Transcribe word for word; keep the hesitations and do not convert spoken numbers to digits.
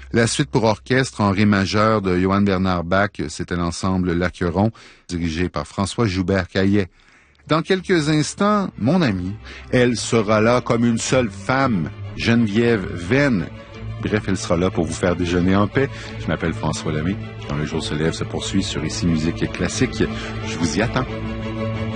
La suite pour orchestre en ré majeur de Johann Bernhard Bach, c'était l'ensemble L'Aqueron, dirigé par François Joubert-Caillet. Dans quelques instants, mon ami, elle sera là comme une seule femme, Geneviève Venn. Bref, elle sera là pour vous faire déjeuner en paix. Je m'appelle François Lemay. Quand le jour se lève se poursuit sur Ici Musique Classique. Je vous y attends.